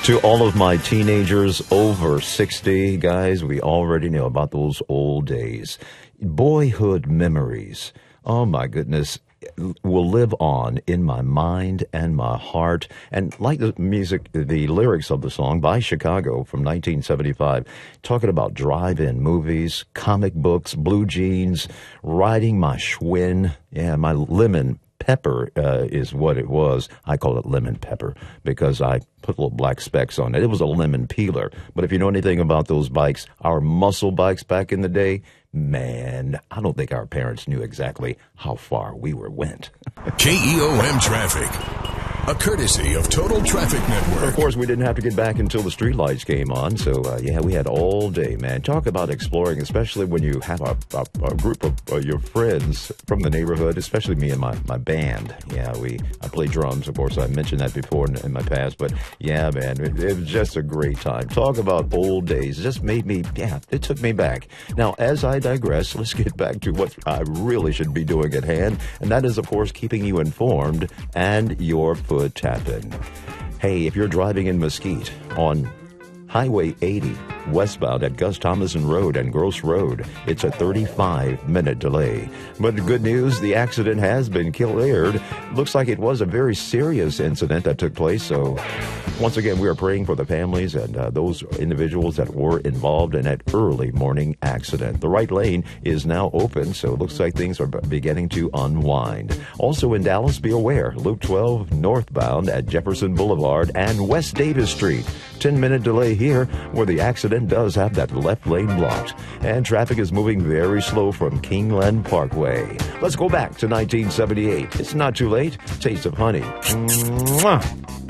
To all of my teenagers over 60, guys, we already know about those old days. Boyhood memories. Oh, my goodness. Will live on in my mind and my heart. And like the music, the lyrics of the song by Chicago from 1975, talking about drive-in movies, comic books, blue jeans, riding my Schwinn, my lemon pepper is what it was. I call it lemon pepper because I put little black specks on it. It was a lemon peeler. But if you know anything about those bikes, our muscle bikes back in the day, man, I don't think our parents knew exactly how far we went. KEOM Traffic, a courtesy of Total Traffic Network. Of course, we didn't have to get back until the streetlights came on, so we had all day, man. Talk about exploring, especially when you have a group of your friends from the neighborhood, especially me and my band. I play drums, of course. I mentioned that before in my past, but man, it was just a great time. Talk about old days. It just made me, it took me back. Now, as I digress, let's get back to what I really should be doing at hand, and that is, of course, keeping you informed and your foot tapping. Hey, if you're driving in Mesquite on Highway 80 westbound at Gus Thomason Road and Gross Road, it's a 35-minute delay. But the good news, the accident has been cleared. Looks like it was a very serious incident that took place, so once again, we are praying for the families and those individuals that were involved in that early morning accident. The right lane is now open, so it looks like things are beginning to unwind. Also in Dallas, be aware, Loop 12 northbound at Jefferson Boulevard and West Davis Street. 10-minute delay here where the accident does have that left lane blocked. And traffic is moving very slow from Kingland Parkway. Let's go back to 1978. It's not too late. Taste of Honey. Mwah!